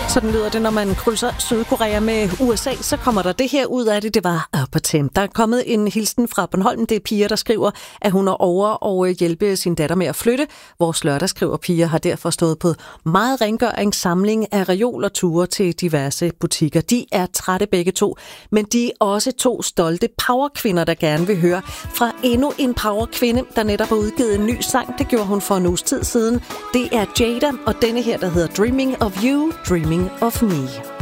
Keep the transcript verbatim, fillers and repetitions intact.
Sådan lyder det, når man krydser Sydkorea med U S A, så kommer der det her ud af det. Det var på tem. Der er kommet en hilsen fra Bornholm. Det er Pia, der skriver, at hun er over og hjælpe sin datter med at flytte. Vores lørdag, skriver Pia, har derfor stået på meget rengøring, samling af reol og ture til diverse butikker. De er trætte begge to, men de er også to stolte powerkvinder, der gerne vil høre fra endnu en powerkvinde, der netop har udgivet en ny sang. Det gjorde hun for en uges tid siden. Det er Jada, og denne her, der hedder Dreaming of You, Dreaming of Me.